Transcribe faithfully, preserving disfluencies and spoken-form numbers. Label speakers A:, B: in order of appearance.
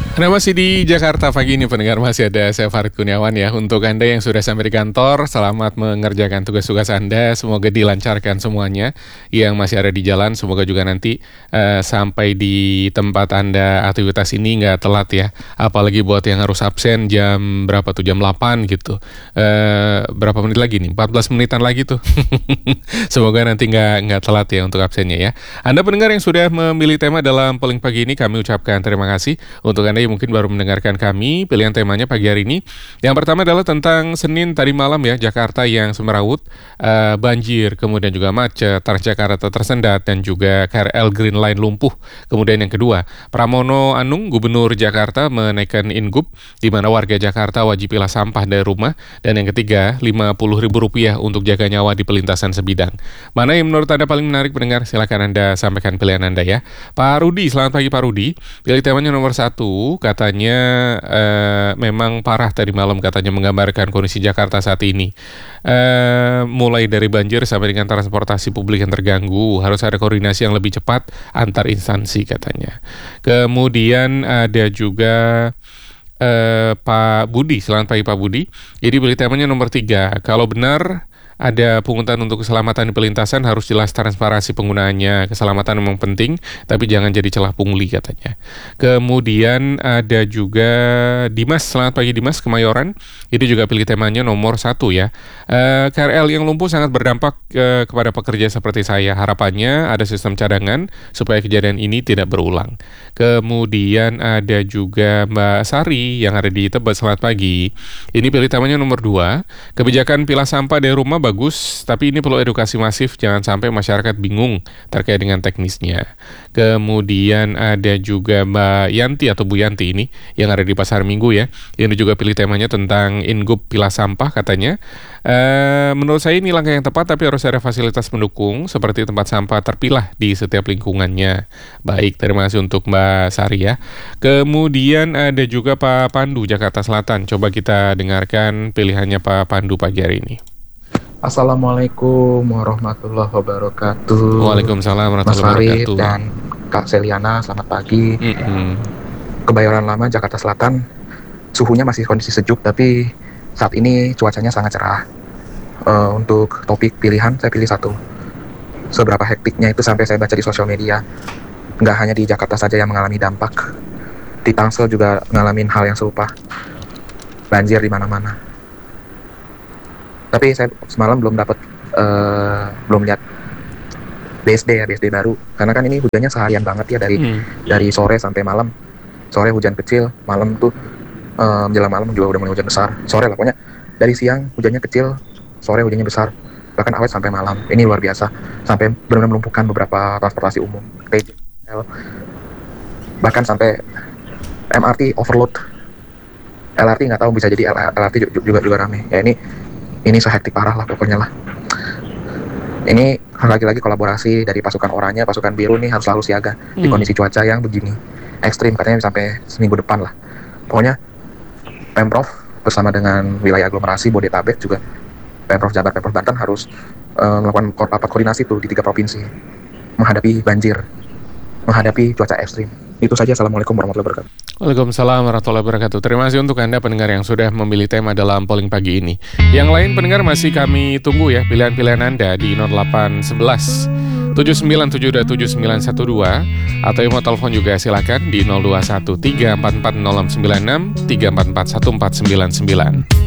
A: Anda masih di Jakarta pagi ini, pendengar, masih ada saya Farid Kurniawan ya. Untuk Anda yang sudah sampai di kantor, selamat mengerjakan tugas-tugas Anda. Semoga dilancarkan semuanya. Yang masih ada di jalan, semoga juga nanti uh, sampai di tempat Anda aktivitas ini nggak telat ya. Apalagi buat yang harus absen jam berapa tuh, jam delapan gitu. Uh, berapa menit lagi nih? empat belas menitan lagi tuh. Semoga nanti nggak nggak telat ya untuk absennya ya. Anda pendengar yang sudah memilih tema dalam polling pagi ini, kami ucapkan terima kasih. Untuk Anda yang mungkin baru mendengarkan kami, pilihan temanya pagi hari ini. Yang pertama adalah tentang Senin tadi malam ya, Jakarta yang semrawut, uh, banjir, kemudian juga macet, Transjakarta tersendat, dan juga K R L Green Line lumpuh. Kemudian yang kedua, Pramono Anung, Gubernur Jakarta, menaikkan Ingup, di mana warga Jakarta wajib pilah sampah dari rumah. Dan yang ketiga, lima puluh ribu rupiah untuk jaga nyawa di pelintasan sebidang. Mana yang menurut Anda paling menarik, pendengar? Silakan Anda sampaikan pilihan Anda ya. Pak Rudi, selamat pagi Pak Rudi. Pilih temanya nomor satu. Katanya uh, memang parah tadi malam, katanya menggambarkan kondisi Jakarta saat ini. Uh, mulai dari banjir sampai dengan transportasi publik yang terganggu, harus ada koordinasi yang lebih cepat antar instansi katanya. Kemudian ada juga uh, Pak Budi, selamat pagi Pak Budi. Jadi pilih temanya nomor tiga. Kalau benar ada pungutan untuk keselamatan di pelintasan, harus jelas transparansi penggunaannya. Keselamatan memang penting, tapi jangan jadi celah pungli katanya. Kemudian ada juga Dimas, selamat pagi Dimas, Kemayoran. Itu juga pilih temanya nomor satu ya. E, K R L yang lumpuh sangat berdampak e, kepada pekerja seperti saya. Harapannya ada sistem cadangan supaya kejadian ini tidak berulang. Kemudian ada juga Mbak Sari yang ada di Tebet, selamat pagi. Ini pilih temanya nomor dua. Kebijakan pilah sampah dari rumah bagus, tapi ini perlu edukasi masif, jangan sampai masyarakat bingung terkait dengan teknisnya. Kemudian ada juga Mbak Yanti atau Bu Yanti ini yang ada di Pasar Minggu ya. Ini juga pilih temanya tentang Ingup pilah sampah katanya. E, menurut saya ini langkah yang tepat, tapi harus ada fasilitas pendukung seperti tempat sampah terpilah di setiap lingkungannya. Baik, terima kasih untuk Mbak Sari ya. Kemudian ada juga Pak Pandu, Jakarta Selatan. Coba kita dengarkan pilihannya Pak Pandu pagi hari ini.
B: Assalamualaikum warahmatullahi wabarakatuh.
A: Waalaikumsalam warahmatullahi wabarakatuh.
B: Mas Farid dan Kak Seliana, selamat pagi.
A: Mm-hmm.
B: Kebayoran Lama, Jakarta Selatan. Suhunya masih kondisi sejuk, tapi saat ini cuacanya sangat cerah. Uh, untuk topik pilihan, saya pilih satu. Seberapa hektiknya itu sampai saya baca di sosial media. Nggak hanya di Jakarta saja yang mengalami dampak. Di Tangsel juga ngalamin hal yang serupa. Banjir di mana-mana. Tapi saya semalam belum dapat, uh, belum lihat B S D ya, B S D baru. Karena kan ini hujannya seharian banget ya, dari hmm. dari sore sampai malam. Sore hujan kecil, malam tuh uh, menjelang malam juga udah mulai hujan besar. Sore lah pokoknya, dari siang hujannya kecil, sore hujannya besar. Bahkan awet sampai malam. Ini luar biasa. Sampai benar-benar melumpuhkan beberapa transportasi umum, T J L, bahkan sampai M R T overload. L R T nggak tahu, bisa jadi L R T juga juga rame. Ya ini Ini sehektik parah lah pokoknya lah. Ini lagi-lagi kolaborasi dari pasukan oranye, pasukan biru nih harus selalu siaga hmm. di kondisi cuaca yang begini ekstrim, katanya sampai seminggu depan lah. Pokoknya Pemprov bersama dengan wilayah aglomerasi Bodetabek juga, Pemprov Jabar, Pemprov Banten harus uh, melakukan rapat koordinasi tuh di tiga provinsi menghadapi banjir, menghadapi cuaca ekstrim. Itu saja. Assalamualaikum warahmatullahi wabarakatuh.
A: Waalaikumsalam warahmatullahi wabarakatuh. Terima kasih untuk Anda pendengar yang sudah memilih tema dalam polling pagi ini. Yang lain pendengar masih kami tunggu ya pilihan-pilihan Anda di nol delapan satu satu tujuh sembilan tujuh dua tujuh sembilan satu dua atau yang mau telepon juga silakan di nol dua satu tiga empat empat nol sembilan enam tiga empat empat satu empat sembilan sembilan.